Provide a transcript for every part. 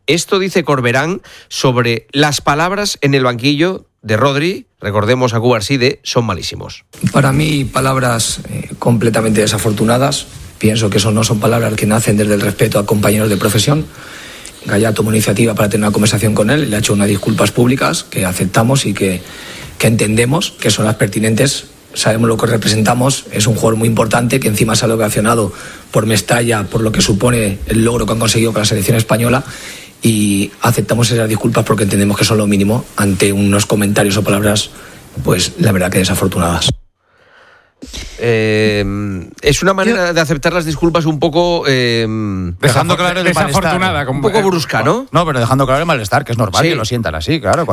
Esto dice Corberán sobre las palabras en el banquillo de Rodri. Recordemos a Cubarsí, son malísimos. Para mí, palabras completamente desafortunadas. Pienso que eso no son palabras que nacen desde el respeto a compañeros de profesión. Gallá tomó iniciativa para tener una conversación con él, le ha hecho unas disculpas públicas que aceptamos y que entendemos que son las pertinentes. Sabemos lo que representamos, es un jugador muy importante que encima se ha ovacionado por Mestalla, por lo que supone el logro que han conseguido con la selección española, y aceptamos esas disculpas porque entendemos que son lo mínimo ante unos comentarios o palabras, pues la verdad que desafortunadas. Es una manera de aceptar las disculpas un poco dejando claro el desafortunada, un poco brusca, ¿no? No, pero dejando claro el malestar, que es normal que lo sientan así, claro.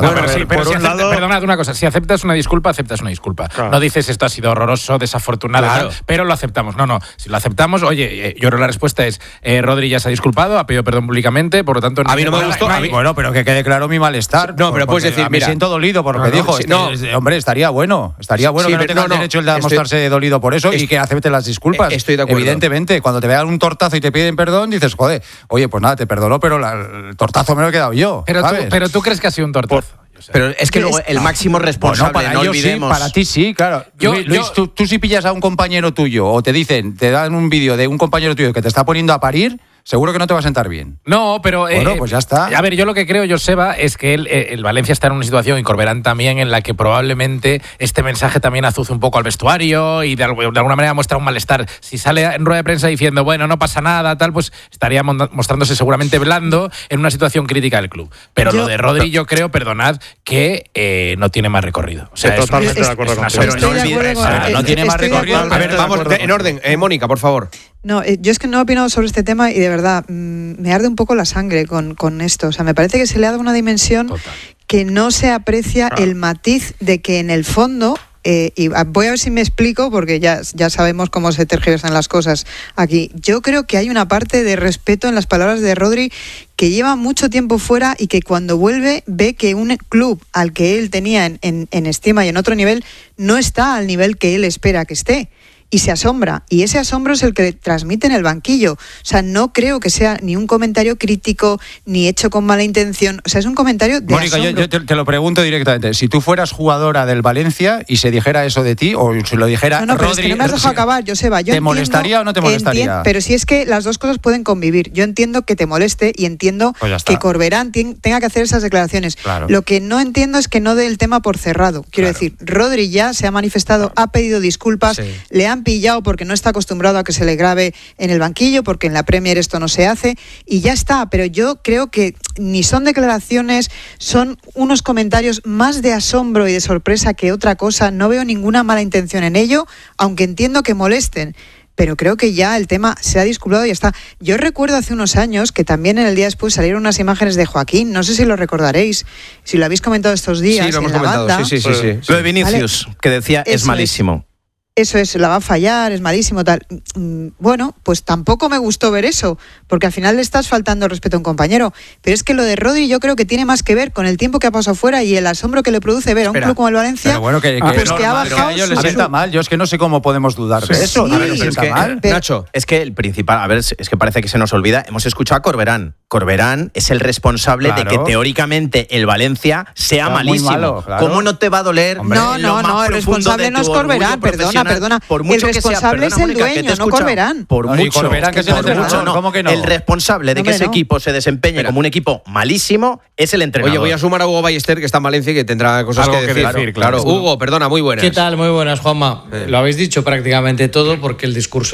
Perdonad una cosa, si aceptas una disculpa, Claro. No dices esto ha sido horroroso, desafortunado, claro, pero lo aceptamos. No, si lo aceptamos, oye, yo creo que la respuesta es Rodri ya se ha disculpado, ha pedido perdón públicamente, por lo tanto... A mí no me gustó. Bueno, pero que quede claro mi malestar. No, pero puedes decir, me siento dolido por lo que dijo. Hombre, estaría bueno que no tenga el derecho el de mostrarse dolido por eso y que acepte las disculpas. Estoy de acuerdo. Evidentemente, cuando te vean un tortazo y te piden perdón, dices, joder, oye, pues nada, te perdono, pero el tortazo me lo he quedado yo. Pero tú crees que ha sido un tortazo. Pero es que luego el máximo responsable, para no ellos olvidemos. Sí, para ti sí, claro. Luis, tú si pillas a un compañero tuyo o te dan un vídeo de un compañero tuyo que te está poniendo a parir, seguro que no te va a sentar bien. No, pero... Bueno, pues ya está. A ver, yo lo que creo, Joseba, es que el Valencia está en una situación, y Corberán también, en la que probablemente este mensaje también azuce un poco al vestuario y de alguna manera muestra un malestar. Si sale en rueda de prensa diciendo, bueno, no pasa nada, tal, pues estaría mostrándose seguramente blando en una situación crítica del club. Pero lo de Rodri, yo creo, perdonad, que no tiene más recorrido. O sea, totalmente de acuerdo contigo. Pero no olvides, no tiene más recorrido. A ver, vamos en orden. Mónica, por favor. No, yo es que no he opinado sobre este tema y de verdad me arde un poco la sangre con esto. O sea, me parece que se le ha dado una dimensión que no se aprecia el matiz de que en el fondo, y voy a ver si me explico porque ya sabemos cómo se tergiversan las cosas aquí. Yo creo que hay una parte de respeto en las palabras de Rodri que lleva mucho tiempo fuera y que cuando vuelve ve que un club al que él tenía en estima y en otro nivel no está al nivel que él espera que esté. Y se asombra, y ese asombro es el que transmite en el banquillo. O sea, no creo que sea ni un comentario crítico, ni hecho con mala intención. O sea, es un comentario de Mónica, asombro. yo te lo pregunto directamente. Si tú fueras jugadora del Valencia y se dijera eso de ti, o si lo dijera Rodri... pero es que no me has dejado acabar, Joseba. ¿Te molestaría o no te molestaría? Pero si es que las dos cosas pueden convivir. Yo entiendo que te moleste y entiendo que Corberán tenga que hacer esas declaraciones. Claro. Lo que no entiendo es que no dé el tema por cerrado. Quiero decir, Rodri ya se ha manifestado, ha pedido disculpas, le han pillado porque no está acostumbrado a que se le grabe en el banquillo, porque en la Premier esto no se hace, y ya está. Pero yo creo que ni son declaraciones, son unos comentarios más de asombro y de sorpresa que otra cosa. No veo ninguna mala intención en ello, aunque entiendo que molesten. Pero creo que ya el tema se ha disculpado y ya está. Yo recuerdo hace unos años que también en el día después salieron unas imágenes de Joaquín, no sé si lo recordaréis, si lo habéis comentado estos días. Sí, lo hemos comentado, banda. sí. Lo de Vinicius, ¿vale? Que decía, es malísimo. Eso es, la va a fallar, es malísimo, tal. Bueno, pues tampoco me gustó ver eso, porque al final le estás faltando el respeto a un compañero. Pero es que lo de Rodri yo creo que tiene más que ver con el tiempo que ha pasado fuera y el asombro que le produce ver a un club como el Valencia. Pero bueno, que ha bajado. A ellos les sienta mal. Yo es que no sé cómo podemos dudar de eso. Sí, Nacho, es que el principal, a ver, es que parece que se nos olvida, hemos escuchado a Corberán. Corberán es el responsable de que teóricamente el Valencia sea malísimo. Malo, claro. ¿Cómo no te va a doler? No, el responsable no es Corberán, perdona. Por mucho el responsable es el dueño, no Corberán. Por mucho, Corberán, que es el entrenador, ¿cómo que no? El responsable de que ese equipo se desempeñe como un equipo malísimo es el entrenador. Oye, voy a sumar a Hugo Ballester, que está en Valencia y que tendrá cosas que decir. Claro. Hugo, perdona, muy buenas. ¿Qué tal? Muy buenas, Juanma. Lo habéis dicho prácticamente todo, porque el discurso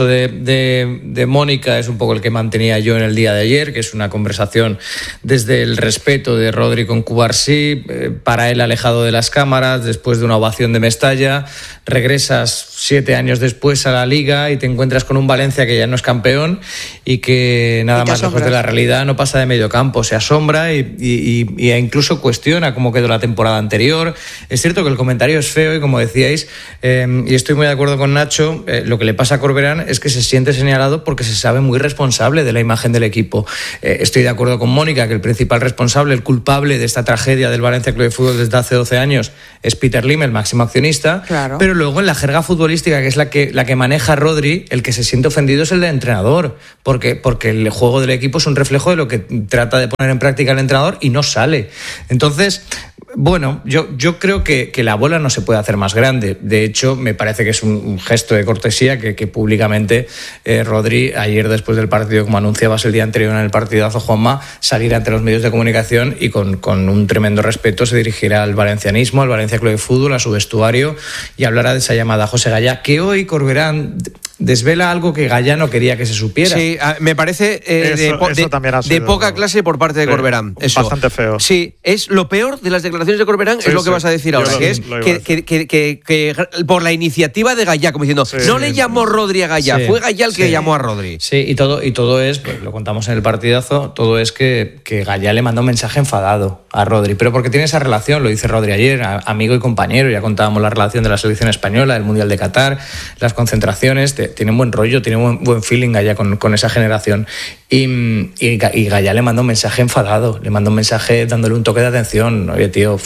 de Mónica es un poco el que mantenía yo en el día de ayer, que es una conversación desde el respeto de Rodri con Cubarsí, para él alejado de las cámaras, después de una ovación de Mestalla, regresas 7 años después a la Liga y te encuentras con un Valencia que ya no es campeón y que nada más lejos de la realidad no pasa de medio campo, se asombra y incluso cuestiona cómo quedó la temporada anterior. Es cierto que el comentario es feo y, como decíais, y estoy muy de acuerdo con Nacho, lo que le pasa a Corberán es que se siente señalado porque se sabe muy responsable de la imagen del equipo. Estoy de acuerdo con Mónica que el principal responsable, el culpable de esta tragedia del Valencia Club de Fútbol desde hace 12 años es Peter Lim, el máximo accionista, pero luego en la jerga futbolística futbolística, que es la que maneja Rodri, el que se siente ofendido es el del entrenador, porque el juego del equipo es un reflejo de lo que trata de poner en práctica el entrenador y no sale. Entonces, bueno, yo creo que la bola no se puede hacer más grande. De hecho, me parece que es un gesto de cortesía que públicamente Rodri, ayer después del partido, como anunciabas el día anterior en el partidazo, Juanma, salir ante los medios de comunicación y con un tremendo respeto se dirigirá al valencianismo, al Valencia Club de Fútbol, a su vestuario, y hablará de esa llamada a José Gallá, que hoy Corberán desvela algo que Gallá no quería que se supiera. Sí, me parece de poca clase por parte de Corberán. Eso. Bastante feo. Sí, es lo peor de las declaraciones de Corberán, es lo que vas a decir ahora, que es que por la iniciativa de Gallá, como diciendo, no le llamó Rodri a Gallá, fue Gallá el que llamó a Rodri. Sí, y todo es, pues, lo contamos en el partidazo, todo es que Gallá le mandó un mensaje enfadado a Rodri, pero porque tiene esa relación, lo dice Rodri ayer, amigo y compañero, ya contábamos la relación de la selección española, el Mundial de Qatar, las concentraciones, tiene un buen rollo, tiene un buen feeling Gallá con esa generación. Y Gallá le mandó un mensaje enfadado, le mandó un mensaje dándole un toque de atención. Oye, tío,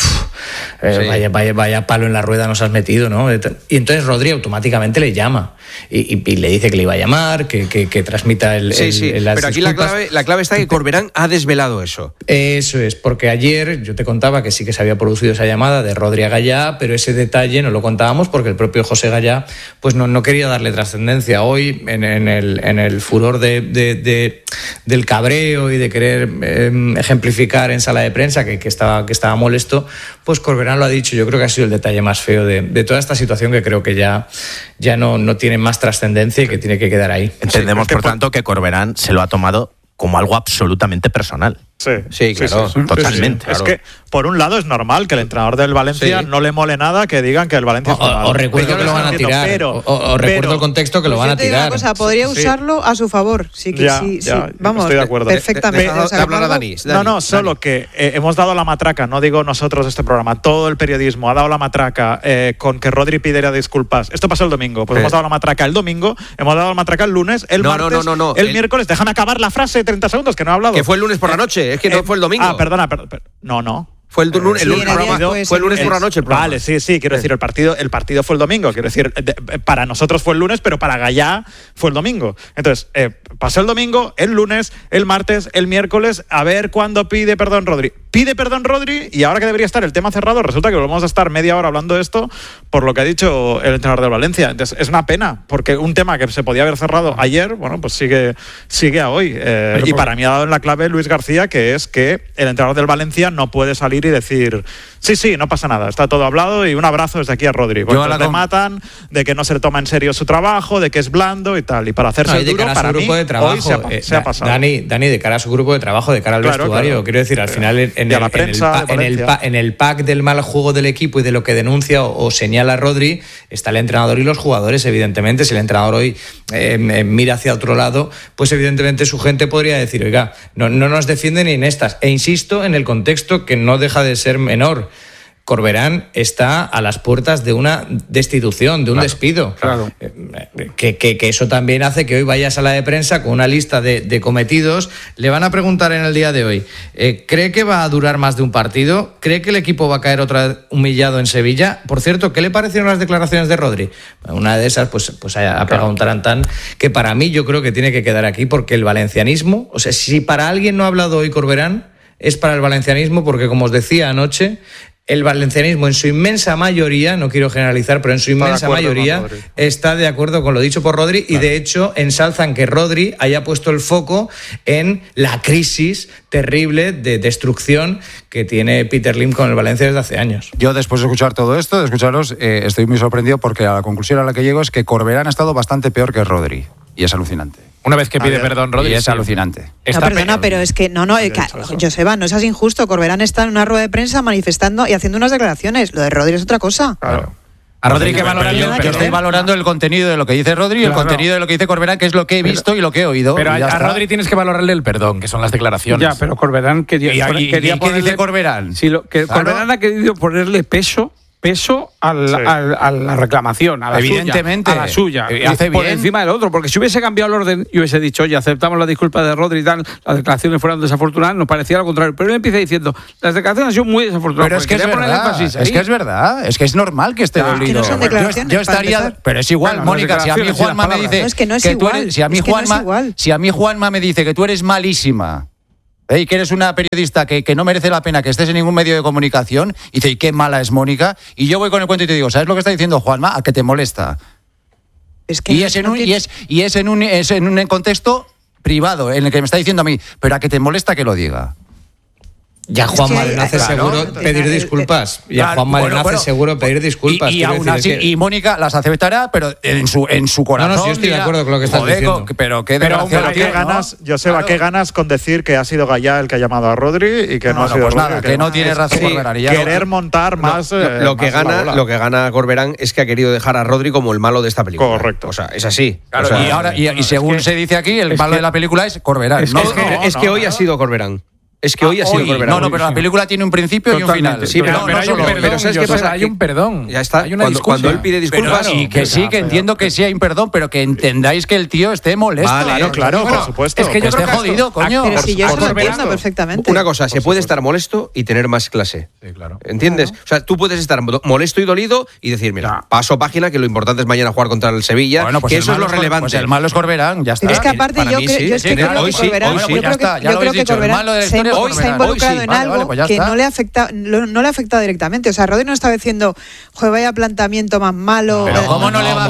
vaya palo en la rueda nos has metido, ¿no? Y entonces Rodri automáticamente le llama y le dice que le iba a llamar, que transmita las pero aquí la clave está que Corberán ha desvelado eso. Eso es, porque ayer yo te contaba que sí que se había producido esa llamada de Rodri a Gallá, pero ese detalle no lo contábamos porque el propio José Gallá pues no quería darle trascendencia. Hoy, en el furor del cabreo y de querer ejemplificar en sala de prensa que estaba molesto, pues Corberán lo ha dicho. Yo creo que ha sido el detalle más feo de toda esta situación, que creo que ya no tiene más trascendencia y que tiene que quedar ahí. Entendemos, por tanto, que Corberán se lo ha tomado como algo absolutamente personal. Sí, claro. Sí. Totalmente. Es que, por un lado, es normal que el entrenador del Valencia no le mole nada que digan que el Valencia es malo. Os recuerdo que lo van a tirar. Os recuerdo el contexto que lo van a tirar. Una cosa, podría usarlo a su favor. Sí, vamos, estoy de acuerdo. Perfectamente. Hablar a Dani. Solo que hemos dado la matraca, no digo nosotros este programa, todo el periodismo ha dado la matraca con que Rodri pidiera disculpas. Esto pasó el domingo. Pues hemos dado la matraca el domingo, hemos dado la matraca el lunes, el martes, el miércoles. Déjame acabar la frase de 30 segundos que no he hablado. Que fue el lunes por la noche, es que no fue el domingo. Perdona. No. Fue el lunes por la noche el programa. Vale, sí, quiero decir, el partido fue el domingo. Quiero decir, para nosotros fue el lunes, pero para Gallá fue el domingo. Entonces, pasó el domingo, el lunes, el martes, el miércoles, a ver cuándo pide perdón Rodri. Pide perdón Rodri, y ahora que debería estar el tema cerrado, resulta que volvemos a estar media hora hablando de esto por lo que ha dicho el entrenador del Valencia. Entonces, es una pena, porque un tema que se podía haber cerrado ayer, bueno, pues sigue a hoy. Y para mí ha dado en la clave Luis García, que es que el entrenador del Valencia no puede salir y decir, sí, no pasa nada, está todo hablado y un abrazo desde aquí a Rodri. Porque le matan, de que no se le toma en serio su trabajo, de que es blando y tal. Y para hacerse el duro, para mí, hoy se ha pasado. Dani, de cara a su grupo de trabajo, de cara al vestuario, quiero decir, al final en el pack del mal juego del equipo y de lo que denuncia o señala Rodri, está el entrenador y los jugadores, evidentemente. Si el entrenador hoy mira hacia otro lado, pues evidentemente su gente podría decir, oiga, no nos defienden ni en estas. E insisto en el contexto que no deja de ser menor. Corberán está a las puertas de una destitución, de un despido. Claro. Que eso también hace que hoy vaya a sala de prensa con una lista de cometidos. Le van a preguntar en el día de hoy, ¿cree que va a durar más de un partido? ¿Cree que el equipo va a caer otra vez humillado en Sevilla? Por cierto, ¿qué le parecieron las declaraciones de Rodri? Una de esas pues ha pegado un tarantán que para mí yo creo que tiene que quedar aquí, porque el valencianismo, o sea, si para alguien no ha hablado hoy Corberán, es para el valencianismo, porque como os decía anoche, el valencianismo en su inmensa mayoría, no quiero generalizar, pero en su inmensa mayoría está de acuerdo con lo dicho por Rodri, y de hecho ensalzan que Rodri haya puesto el foco en la crisis terrible de destrucción que tiene Peter Lim con el Valencia desde hace años. Yo, después de escuchar todo esto, de escucharos, estoy muy sorprendido, porque a la conclusión a la que llego es que Corberán ha estado bastante peor que Rodri, y es alucinante. Una vez que pide perdón Rodri, es alucinante. No, perdona, pero es que Joseba, no seas injusto. Corberán está en una rueda de prensa manifestando y haciendo unas declaraciones. Lo de Rodri es otra cosa. Claro. A Rodri que valora yo estoy valorando el contenido de lo que dice Rodri y el contenido de lo que dice Corberán, que es lo que he visto y lo que he oído. Pero a Rodri tienes que valorarle el perdón, que son las declaraciones. Ya, pero Corberán quería ¿qué dice Corberán? Corberán ha querido ponerle peso peso a la reclamación, a la evidentemente, suya, a la suya, hace por bien. encima del otro, porque si hubiese cambiado el orden y hubiese dicho, oye, aceptamos la disculpa de Rodri y tal, las declaraciones fueron desafortunadas, nos parecía lo contrario, pero él empieza diciendo, las declaraciones han sido muy desafortunadas. Pero es que es verdad, es que es normal que esté dolido. Es que no son declaraciones, yo estaría, pero es igual, bueno, Mónica, si a mí Juanma me dice, no, es que no es igual, si a mí Juanma me dice que tú eres malísima, y que eres una periodista que no merece la pena que estés en ningún medio de comunicación, y dice, ¿y qué mala es Mónica? Y yo voy con el cuento y te digo, ¿sabes lo que está diciendo Juanma? A que te molesta. Es que es en un contexto privado, en el que me está diciendo a mí, pero a que te molesta que lo diga. Ya Juanma le nace seguro pedir disculpas. Ya Juanma le nace seguro pedir disculpas. Y aún así, y Mónica las aceptará, pero en su corazón. No, sí, yo estoy de acuerdo con lo que estás diciendo. Pero qué ganas, Joseba, ¿qué ganas con decir que ha sido Gallá el que ha llamado a Rodri y que no ha sido pues Rodri? Nada, que no tiene razón Corberán. Querer montar más. Lo que gana Corberán es que ha querido dejar a Rodri como el malo de esta película. Correcto. O sea, es así. Claro, y según se dice aquí, el malo de la película es Corberán. Es que hoy ha sido Corberán. Es que hoy ha sido Corberán. No, pero la película tiene un principio y un final. Sí, pero ¿sabes qué pasa? Hay un perdón. Ya está. Hay una cuando él pide disculpas. Y que sí, que entiendo que sí hay un perdón, pero que entendáis que el tío esté molesto. Claro, por supuesto. Es que yo esté jodido, coño. Pero si yo eso lo entiendo perfectamente. Una cosa, se puede estar molesto y tener más clase. Sí, claro. ¿Entiendes? O sea, tú puedes estar molesto y dolido y decir, mira, paso página, que lo importante es mañana jugar contra el Sevilla, que eso es lo relevante. Pues el malo es Corberán, ya está. Es que aparte yo creo que Corberán, yo creo que Corberán se ha involucrado en algo que no le ha afectado directamente. O sea, Rodri no estaba diciendo, joder, vaya planteamiento más malo. Pero ¿cómo no le va a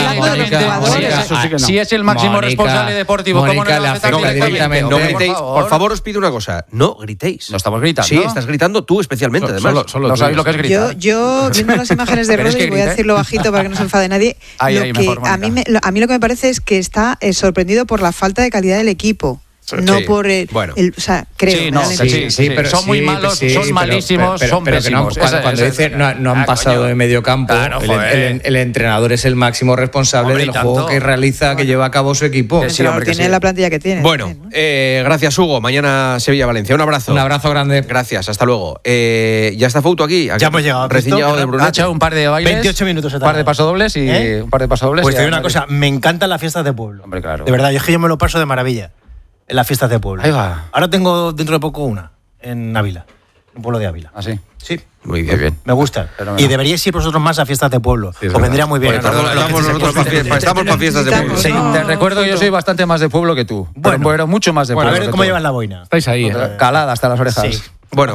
afectar? Si es el máximo responsable deportivo, ¿cómo no le va a afectar directamente? No gritéis. Por favor, os pido una cosa. No gritéis. No estamos gritando. Sí, estás gritando tú especialmente, además. No sabéis lo que es gritar. Yo viendo las imágenes de Rodri, voy a decirlo bajito para que no se enfade nadie, a mí lo que me parece es que está sorprendido por la falta de calidad del equipo. No por o sea, creo. Pero son muy malos, son malísimos, son pésimos. Cuando dice no han pasado de medio campo, el entrenador es el máximo responsable del juego que realiza, que lleva a cabo su equipo. Tiene la plantilla que tiene. Bueno, gracias, Hugo. Mañana Sevilla-Valencia. Un abrazo. Un abrazo grande. Gracias, hasta luego. Ya está Fouto aquí. Ya hemos llegado. Recién llegado de Brunete. Ha hecho un par de bailes. 28 minutos. Un par de pasodobles y un par de pasodobles. Pues te digo una cosa, me encantan las fiestas de pueblo. Hombre, claro. De verdad, yo es que yo me lo paso de maravilla. En las fiestas de pueblo. Ahí va. Ahora tengo dentro de poco una, en Ávila, en un pueblo de Ávila. ¿Ah, sí? Sí. Muy bien. Me gusta. Y deberíais ir vosotros más a fiestas de pueblo. Os vendría muy bien. Estamos para fiestas de pueblo. Sí, te recuerdo que yo soy bastante más de pueblo que tú. Bueno, mucho más de pueblo. A ver cómo llevan la boina. Estáis ahí. Calada hasta las orejas. Sí. Bueno,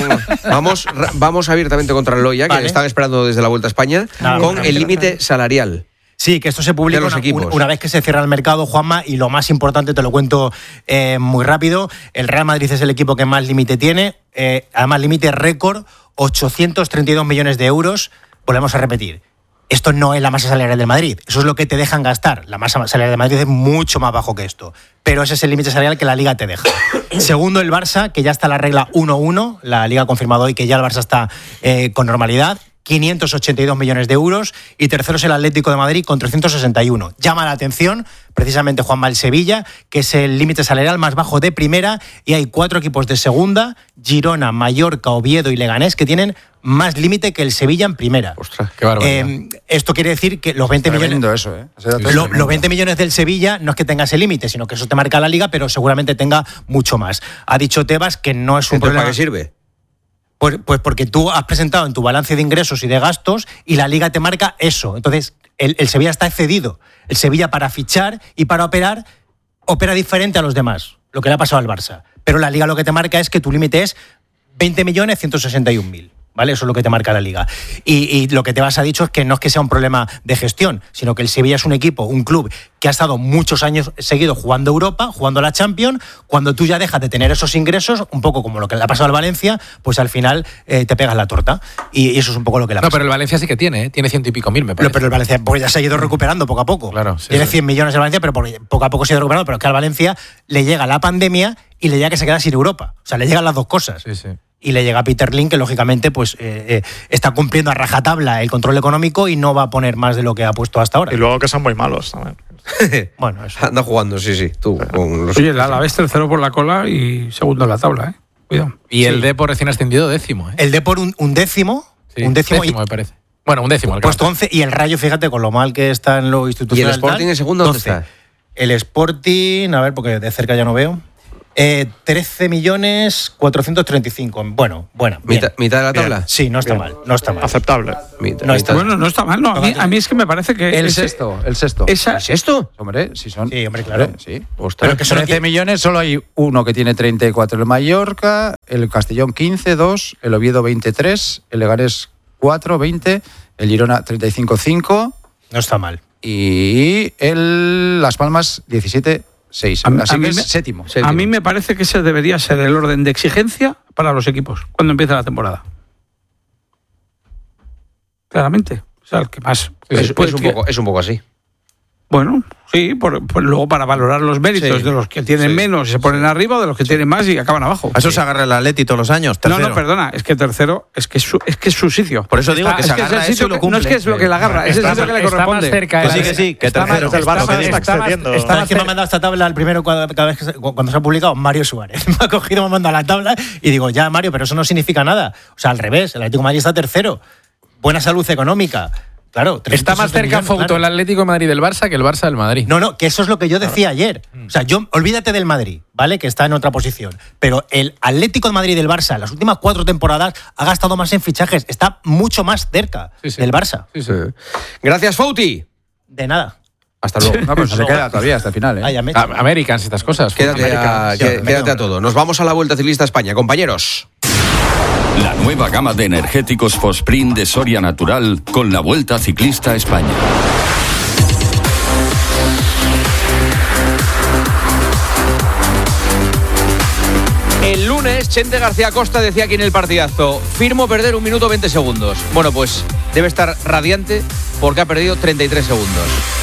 vamos abiertamente contra el Loya, que están esperando desde la Vuelta a España, con el límite salarial. Sí, que esto se publica una vez que se cierra el mercado, Juanma, y lo más importante, te lo cuento muy rápido, el Real Madrid es el equipo que más límite tiene, además límite récord, 832 millones de euros, volvemos a repetir. Esto no es la masa salarial del Madrid, eso es lo que te dejan gastar. La masa salarial del Madrid es mucho más bajo que esto, pero ese es el límite salarial que la Liga te deja. Segundo, el Barça, que ya está la regla 1-1, la Liga ha confirmado hoy que ya el Barça está con normalidad, 582 millones de euros, y tercero es el Atlético de Madrid con 361. Llama la atención precisamente Juanma el Sevilla, que es el límite salarial más bajo de primera, y hay 4 equipos de segunda, Girona, Mallorca, Oviedo y Leganés, que tienen más límite que el Sevilla en primera. Ostras, qué barbaridad. Esto quiere decir que los 20 millones los 20 millones del Sevilla no es que tenga ese límite, sino que eso te marca la Liga, pero seguramente tenga mucho más. Ha dicho Tebas que no es un problema. ¿Para qué sirve? Pues porque tú has presentado en tu balance de ingresos y de gastos y la Liga te marca eso. Entonces, el Sevilla está excedido. El Sevilla, para fichar y para operar, opera diferente a los demás, lo que le ha pasado al Barça. Pero la Liga lo que te marca es que tu límite es 20.161.000. ¿Vale? Eso es lo que te marca la Liga. Y lo que Tebas ha dicho es que no es que sea un problema de gestión, sino que el Sevilla es un equipo, un club que ha estado muchos años seguidos jugando Europa, jugando la Champions. Cuando tú ya dejas de tener esos ingresos, un poco como lo que le ha pasado al Valencia, pues al final te pegas la torta. Y eso es un poco lo que le ha pasado. No, pero el Valencia sí que tiene 100 y pico mil, me parece. Pero el Valencia pues ya se ha ido recuperando poco a poco. Claro, sí, tiene 100 millones el Valencia, pero poco a poco se ha ido recuperando. Pero es que al Valencia le llega la pandemia y le llega que se queda sin Europa. O sea, le llegan las dos cosas. Sí, sí. Y le llega a Peter Lim, que lógicamente pues está cumpliendo a rajatabla el control económico y no va a poner más de lo que ha puesto hasta ahora. Y luego que son muy malos también. Bueno, eso. Anda jugando, sí. Tú, con los... Oye, el Alavés tercero por la cola y segundo en la tabla, Cuidado. Y el Depor recién ascendido 10º, El Depor un 10º. Sí, un décimo me parece. Bueno, un décimo. Puesto 11 y el Rayo, fíjate, con lo mal que está en lo institucional. ¿Y el Sporting en segundo dónde está? El Sporting, a ver, porque de cerca ya no veo. 13.435.000. Bueno. ¿Mitad de la tabla? Bien. Sí, no está mal. Aceptable. No está mal. Bueno, no está mal. No, a mí es que me parece que... El sexto. ¿El sexto? Hombre, sí son. Sí, hombre, claro. Sí. Pero que son 13 millones, solo hay uno que tiene 34, el Mallorca, el Castellón 15, 2, el Oviedo 23, el Leganés 4, 20, el Girona 35,5. No está mal. Y el Las Palmas 17, 6. Así que es séptimo. A mí me parece que ese debería ser el orden de exigencia para los equipos cuando empieza la temporada. Claramente. O sea, el que más... Es un poco así. Bueno, sí, luego para valorar los méritos de los que tienen menos y se ponen arriba, o de los que tienen más y acaban abajo. A eso se agarra el Atleti todos los años. Tercero. No, perdona, es que tercero es que es su sitio. Por eso digo que se agarra eso y lo cumple. No es que es lo que le agarra, es el sitio que le corresponde. Más cerca, que sí, que tercero. El Barça está excediendo. ¿Sabes quién me ha mandado esta tabla al primero cada vez cuando se ha publicado? Mario Suárez. Me ha cogido, me ha mandado la tabla y digo, ya, Mario, pero eso no significa nada. O sea, al revés, el Atlético de Madrid está tercero. Buena salud económica. Claro, está más cerca el Atlético de Madrid del Barça que el Barça del Madrid. No, que eso es lo que yo decía ayer. O sea, olvídate del Madrid, ¿vale? Que está en otra posición. Pero el Atlético de Madrid del Barça, en las últimas 4 temporadas, ha gastado más en fichajes. Está mucho más cerca del Barça. Sí. Gracias, Fouti. De nada. Hasta luego. No, pero se queda todavía hasta el final. Americans, estas cosas. Quédate a todo. Nos vamos a la Vuelta Ciclista a España, compañeros. La nueva gama de energéticos Fosprint de Soria Natural con la Vuelta Ciclista a España. El lunes, Chente García Costa decía aquí en el partidazo: firmo perder 1 minuto 20 segundos. Bueno, pues debe estar radiante porque ha perdido 33 segundos.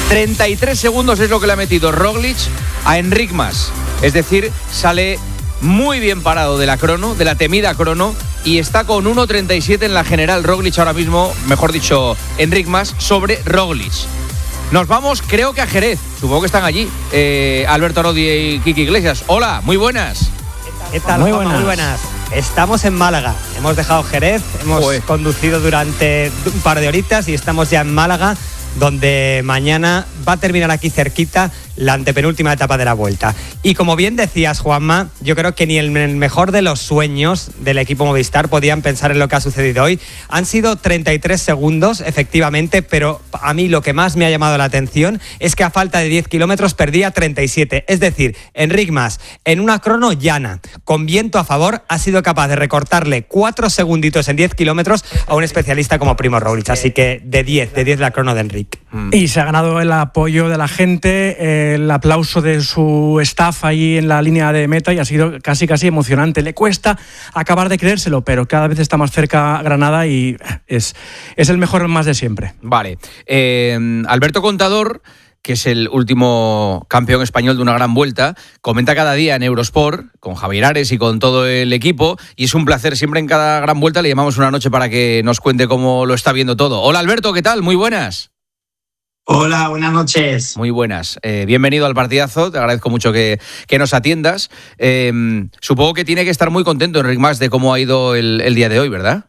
33 segundos es lo que le ha metido Roglic a Enric Mas. Es decir, sale muy bien parado de la crono, de la temida crono, y está con 1.37 en la general Roglic ahora mismo, mejor dicho, Enric Mas sobre Roglic. Nos vamos, creo que a Jerez. Supongo que están allí Alberto Rodi y Kiki Iglesias. Hola, muy buenas. ¿Qué tal? Muy buenas. Estamos en Málaga. Hemos dejado Jerez, hemos conducido durante un par de horitas y estamos ya en Málaga, donde mañana va a terminar aquí cerquita la antepenúltima etapa de la Vuelta. Y como bien decías, Juanma, yo creo que ni en el mejor de los sueños del equipo Movistar podían pensar en lo que ha sucedido hoy. Han sido 33 segundos, efectivamente, pero a mí lo que más me ha llamado la atención es que a falta de 10 kilómetros perdía 37. Es decir, Enric Mas, en una crono llana, con viento a favor, ha sido capaz de recortarle 4 segunditos en 10 kilómetros a un especialista como Primož Roglic. Así que de 10 la crono de Enric. Y se ha ganado el apoyo de la gente, el aplauso de su staff ahí en la línea de meta, y ha sido casi emocionante. Le cuesta acabar de creérselo, pero cada vez está más cerca Granada y es el mejor más de siempre. Vale. Alberto Contador, que es el último campeón español de una gran vuelta, comenta cada día en Eurosport con Javier Ares y con todo el equipo, y es un placer, siempre en cada gran vuelta le llamamos una noche para que nos cuente cómo lo está viendo todo. Hola Alberto, ¿qué tal? Muy buenas. Hola, buenas noches. Muy buenas. Bienvenido al partidazo, te agradezco mucho que nos atiendas. Supongo que tiene que estar muy contento Enric Mas de cómo ha ido el día de hoy, ¿verdad?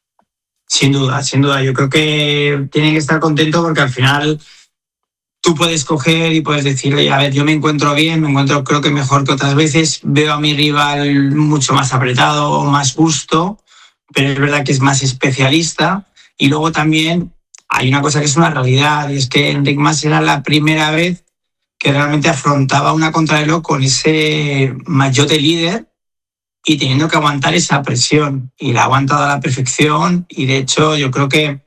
Sin duda. Yo creo que tiene que estar contento porque al final tú puedes coger y puedes decir, oye, a ver, yo me encuentro bien, creo que mejor que otras veces, veo a mi rival mucho más apretado, más justo, pero es verdad que es más especialista. Y luego también hay una cosa que es una realidad, y es que Enric Mas era la primera vez que realmente afrontaba una contrarreloj con ese maillot de líder y teniendo que aguantar esa presión. Y la ha aguantado a la perfección, y de hecho yo creo que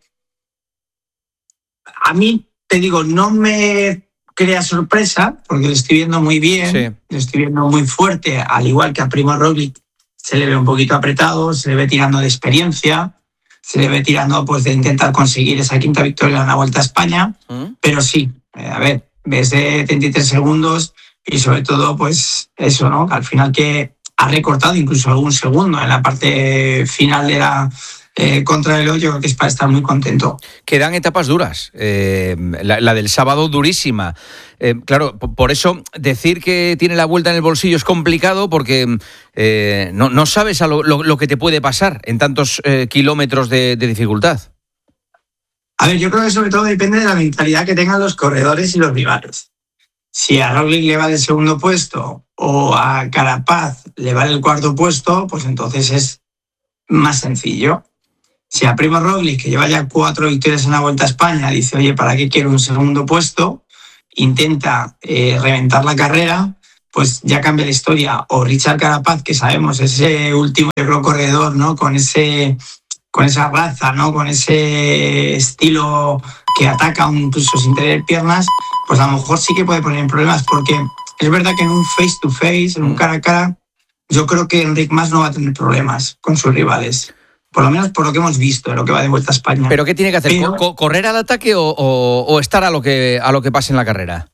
a mí, te digo, no me crea sorpresa porque lo estoy viendo muy bien, lo estoy viendo muy fuerte, al igual que a Primož Roglic se le ve un poquito apretado, se le ve tirando de experiencia, se le ve tirando pues de intentar conseguir esa quinta victoria en la Vuelta a España, pero sí, a ver, ves de 33 segundos y sobre todo pues eso, ¿no? Que al final que ha recortado incluso algún segundo en la parte final contra el hoyo, que es para estar muy contento. Quedan etapas duras. La del sábado durísima. Claro, por eso decir que tiene la vuelta en el bolsillo es complicado porque no sabes lo que te puede pasar en tantos kilómetros de dificultad. A ver, yo creo que sobre todo depende de la mentalidad que tengan los corredores y los rivales. Si a Roglic le vale el segundo puesto o a Carapaz le vale el cuarto puesto, pues entonces es más sencillo. Si a Primo Roglic, que lleva ya 4 victorias en la Vuelta a España, dice, oye, ¿para qué quiero un segundo puesto? Intenta reventar la carrera, pues ya cambia la historia. O Richard Carapaz, que sabemos, ese último, yo creo, corredor, ¿no? Con esa raza, ¿no? Con ese estilo que ataca incluso sin tener piernas, pues a lo mejor sí que puede poner en problemas, porque es verdad que en un face to face, en un cara a cara, yo creo que Enric Mas no va a tener problemas con sus rivales. Por lo menos por lo que hemos visto en lo que va de Vuelta a España. ¿Pero qué tiene que hacer? ¿Correr al ataque o estar a lo que pase en la carrera?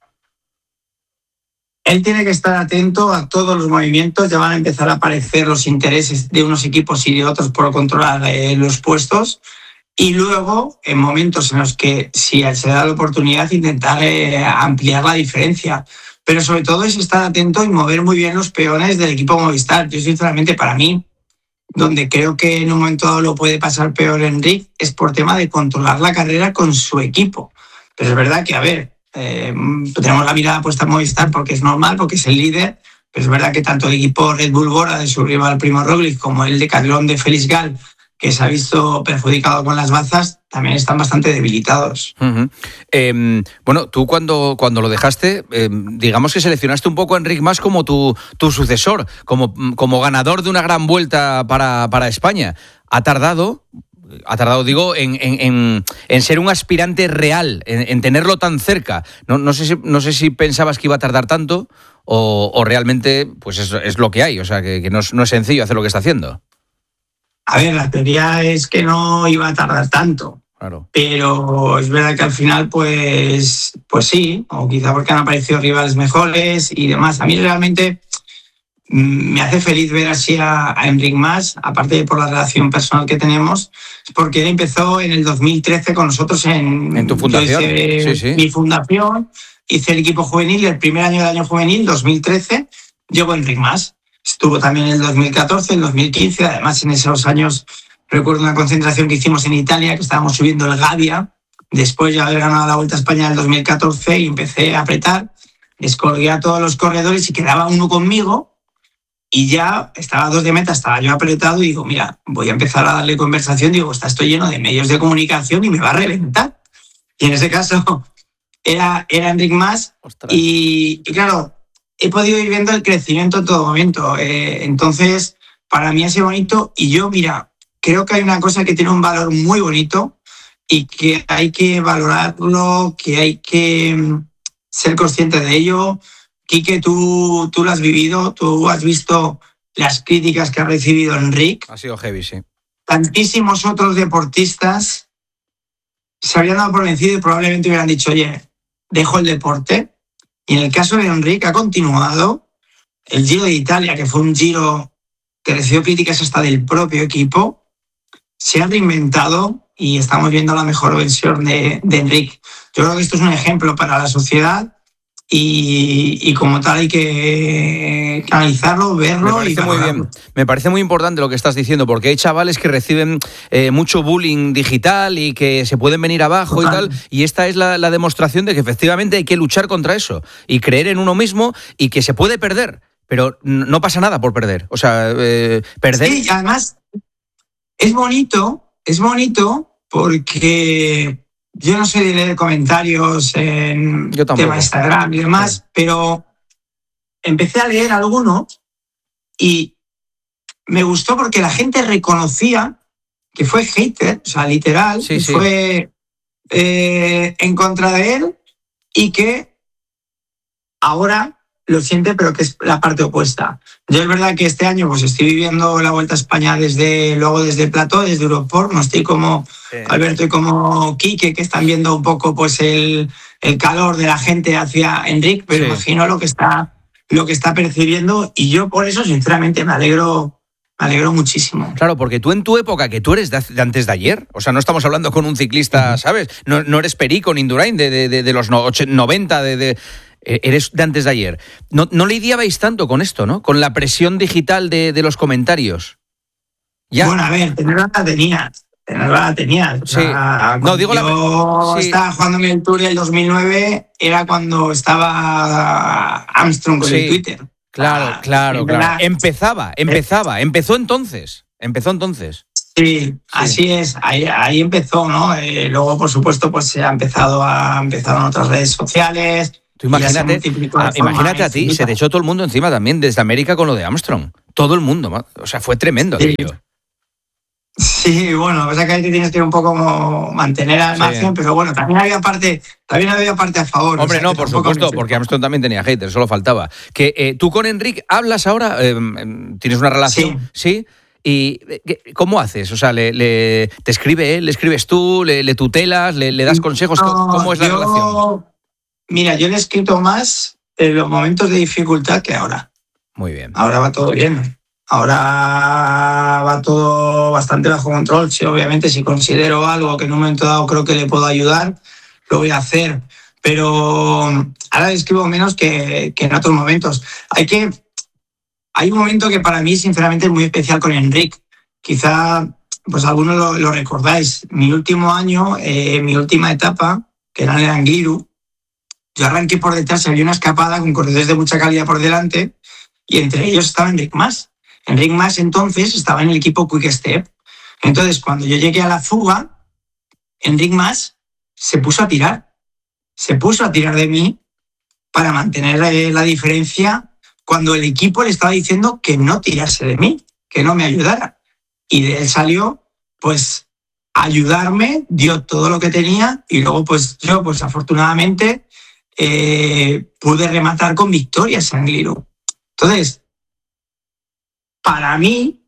Él tiene que estar atento a todos los movimientos. Ya van a empezar a aparecer los intereses de unos equipos y de otros por controlar los puestos. Y luego, en momentos en los que, si se da la oportunidad, intentar ampliar la diferencia. Pero sobre todo es estar atento y mover muy bien los peones del equipo Movistar. Yo, sinceramente, para mí, donde creo que en un momento dado lo puede pasar peor Enric, es por tema de controlar la carrera con su equipo. Pero es verdad que, a ver, tenemos la mirada puesta en Movistar porque es normal, porque es el líder, pero es verdad que tanto el equipo Red Bull Bora de su rival Primo Roglic como el de Decathlon de Félix Gall, que se ha visto perjudicado con las bazas, también están bastante debilitados. Uh-huh. Bueno, tú cuando lo dejaste, digamos que seleccionaste un poco a Enric Mas como tu sucesor, como ganador de una gran vuelta para España. Ha tardado, digo, en ser un aspirante real, en tenerlo tan cerca. No sé si pensabas que iba a tardar tanto o realmente pues es lo que hay, o sea, que no es sencillo hacer lo que está haciendo. A ver, la teoría es que no iba a tardar tanto. Claro. Pero es verdad que al final, pues sí, o quizá porque han aparecido rivales mejores y demás. A mí realmente me hace feliz ver así a Enric Mas, aparte de por la relación personal que tenemos, porque él empezó en el 2013 con nosotros en tu fundación. Sí. Mi fundación, hice el equipo juvenil, el primer año del año juvenil, 2013, llegó Enric Mas. Estuvo también en el 2014, en el 2015, además en esos años recuerdo una concentración que hicimos en Italia, que estábamos subiendo el Gavia, después de haber ganado la Vuelta a España en el 2014 y empecé a apretar, descolgué a todos los corredores y quedaba uno conmigo y ya estaba a 2 de meta, estaba yo apretado y digo, mira, voy a empezar a darle conversación, digo, estoy lleno de medios de comunicación y me va a reventar. Y en ese caso era Enric Mas y claro, he podido ir viendo el crecimiento en todo momento. Entonces, para mí ha sido bonito y yo, mira, creo que hay una cosa que tiene un valor muy bonito y que hay que valorarlo, que hay que ser consciente de ello. Quique, tú lo has vivido, tú has visto las críticas que ha recibido Enric. Ha sido heavy, sí. Tantísimos otros deportistas se habrían dado por vencido y probablemente hubieran dicho, oye, dejo el deporte. Y en el caso de Enric ha continuado. El Giro de Italia, que fue un giro que recibió críticas hasta del propio equipo, se ha reinventado y estamos viendo la mejor versión de Enric. Yo creo que esto es un ejemplo para la sociedad y como tal hay que analizarlo, verlo y muy bien. Me parece muy importante lo que estás diciendo, porque hay chavales que reciben mucho bullying digital y que se pueden venir abajo. Total. Y tal, y esta es la demostración de que efectivamente hay que luchar contra eso y creer en uno mismo y que se puede perder, pero no pasa nada por perder. O sea, perder... Sí, además es bonito porque... Yo no soy de leer comentarios en tema Instagram y demás, pero empecé a leer algunos y me gustó porque la gente reconocía que fue hater, o sea, literal, fue en contra de él y que ahora lo siente, pero que es la parte opuesta. Yo es verdad que este año pues estoy viviendo la Vuelta a España desde el plató, desde Europort, no estoy como Alberto y como Quique, que están viendo un poco pues el calor de la gente hacia Enric, pero imagino lo que está percibiendo y yo por eso sinceramente me alegro Me alegró muchísimo. Claro, porque tú en tu época, que tú eres de antes de ayer, o sea, no estamos hablando con un ciclista, ¿sabes? No eres Perico ni Indurain de los 90, eres de antes de ayer. No lidiabais tanto con esto, ¿no? Con la presión digital de los comentarios. ¿Ya? Bueno, a ver, tenerla la tenías. O sea, sí. No, digo yo estaba jugando en el Tour del 2009, era cuando estaba Armstrong con el Twitter. Claro. Empezó entonces. Sí, así es. Ahí empezó, ¿no? Luego, por supuesto, pues se empezaron otras redes sociales. Tú imagínate a ti, se te echó todo el mundo encima también desde América con lo de Armstrong. Todo el mundo, o sea, fue tremendo aquello. Sí, bueno, o sea que ahí te tienes que un poco mantener al margen, pero bueno, también había parte a favor. Hombre, no, por supuesto, porque Armstrong también tenía haters, solo faltaba. Que tú con Enric hablas ahora, tienes una relación, ¿sí? ¿Y cómo haces? O sea, ¿te escribe él, le escribes tú, le tutelas, le das consejos? ¿Cómo es la relación? Mira, yo le he escrito más en los momentos de dificultad que ahora. Muy bien. Ahora va todo bien. Ahora va todo bastante bajo control. Sí, obviamente, si considero algo que en un momento dado creo que le puedo ayudar, lo voy a hacer. Pero ahora le escribo menos que en otros momentos. Hay un momento que para mí, sinceramente, es muy especial con Enric. Quizá pues algunos lo recordáis. Mi último año, mi última etapa, que era en el Angliru, yo arranqué por detrás, había una escapada con corredores de mucha calidad por delante y entre ellos estaba Enric Mas. Enric Mas entonces estaba en el equipo Quick Step. Entonces, cuando yo llegué a la fuga, Enric Mas se puso a tirar de mí para mantener la diferencia cuando el equipo le estaba diciendo que no tirase de mí, que no me ayudara. Y de él salió, pues, a ayudarme, dio todo lo que tenía y luego, pues, yo, pues, afortunadamente, pude rematar con victorias en Angliru. Entonces, para mí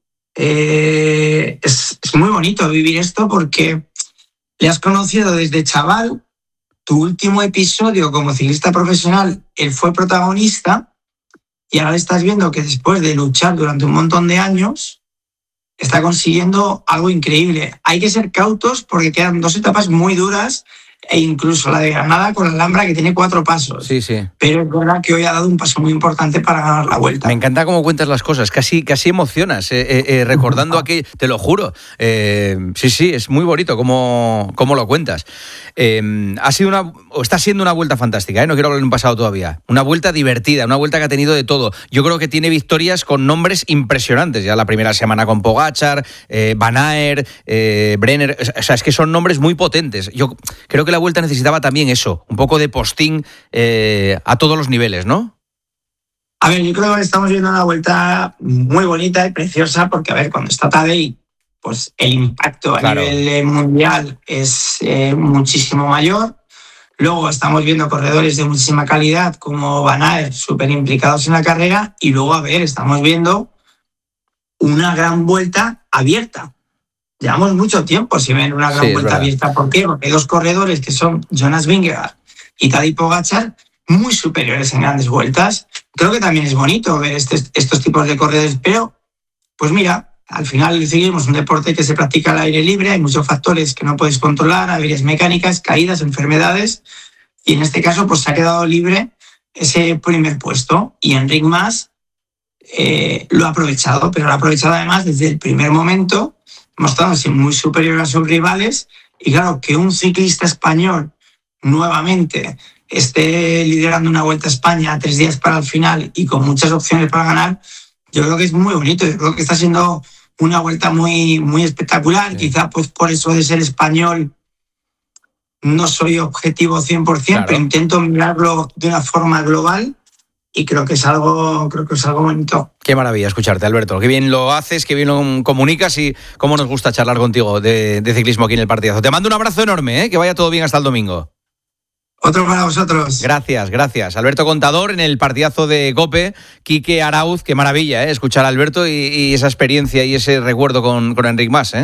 es muy bonito vivir esto porque le has conocido desde chaval. Tu último episodio como ciclista profesional, él fue protagonista y ahora le estás viendo que después de luchar durante un montón de años está consiguiendo algo increíble. Hay que ser cautos porque quedan 2 etapas muy duras e incluso la de Granada con la Alhambra, que tiene 4 pasos. Sí. Pero es verdad que hoy ha dado un paso muy importante para ganar la Vuelta. Me encanta cómo cuentas las cosas, casi emocionas, recordando aquello, te lo juro. Sí, es muy bonito cómo lo cuentas. Está siendo una Vuelta fantástica, no quiero hablar en un pasado todavía. Una Vuelta divertida, una Vuelta que ha tenido de todo. Yo creo que tiene victorias con nombres impresionantes. Ya la primera semana con Pogačar, Van Aert, Brenner. O sea, es que son nombres muy potentes. Yo creo que la Vuelta necesitaba también eso, un poco de postín a todos los niveles, ¿no? A ver, yo creo que estamos viendo una Vuelta muy bonita y preciosa porque, a ver, cuando está Tadej, pues el impacto a nivel mundial es muchísimo mayor. Luego estamos viendo corredores de muchísima calidad como Van Aert, súper implicados en la carrera. Y luego, a ver, estamos viendo una gran Vuelta abierta. Llevamos mucho tiempo sin ver una gran Vuelta abierta. ¿Por qué? Porque hay 2 corredores que son Jonas Vingegaard y Tadej Pogačar muy superiores en grandes vueltas. Creo que también es bonito ver estos tipos de corredores, pero pues mira, al final seguimos un deporte que se practica al aire libre, hay muchos factores que no puedes controlar, averías mecánicas, caídas, enfermedades, y en este caso pues se ha quedado libre ese primer puesto y Enric Mas lo ha aprovechado, pero lo ha aprovechado además desde el primer momento, mostrándose muy superior a sus rivales. Y claro, que un ciclista español nuevamente esté liderando una Vuelta a España a 3 días para el final y con muchas opciones para ganar, yo creo que es muy bonito. Yo creo que está siendo una Vuelta muy, muy espectacular. Quizá pues por eso de ser español no soy objetivo 100%, pero intento mirarlo de una forma global. Y creo que es algo bonito. Qué maravilla escucharte, Alberto. Qué bien lo haces, qué bien lo comunicas y cómo nos gusta charlar contigo de ciclismo aquí en el Partidazo. Te mando un abrazo enorme, que vaya todo bien hasta el domingo. Otro para vosotros. Gracias. Alberto Contador en el Partidazo de COPE. Quique Arauz, qué maravilla, escuchar a Alberto y esa experiencia y ese recuerdo con Enric Mas,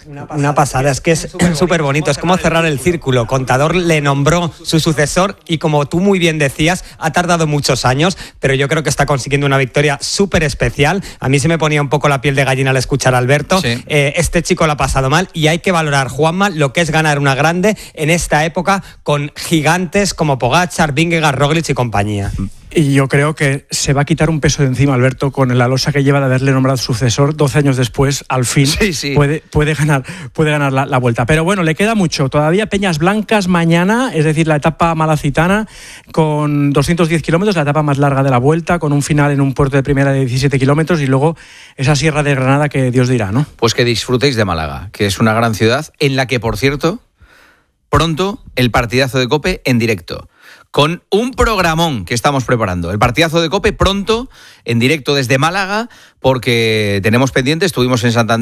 Una pasada, es que es súper bonito, es como cerrar el círculo. Contador le nombró su sucesor y como tú muy bien decías, ha tardado muchos años, pero yo creo que está consiguiendo una victoria súper especial. A mí se me ponía un poco la piel de gallina al escuchar a Alberto. Sí. Este chico lo ha pasado mal y hay que valorar, Juanma, lo que es ganar una grande en esta época con gigantes como Pogačar, Vingegaard, Roglic y compañía. Y yo creo que se va a quitar un peso de encima, Alberto, con la losa que lleva de haberle nombrado sucesor. 12 años después, al fin, sí. Puede ganar la Vuelta. Pero bueno, le queda mucho. Todavía Peñas Blancas mañana, es decir, la etapa malacitana, con 210 kilómetros, la etapa más larga de la Vuelta, con un final en un puerto de primera de 17 kilómetros y luego esa Sierra de Granada que Dios dirá, ¿no? Pues que disfrutéis de Málaga, que es una gran ciudad en la que, por cierto, pronto el partidazo de COPE en directo. Con un programón que estamos preparando. El partidazo de COPE pronto, en directo desde Málaga, porque tenemos pendiente, estuvimos en Santander.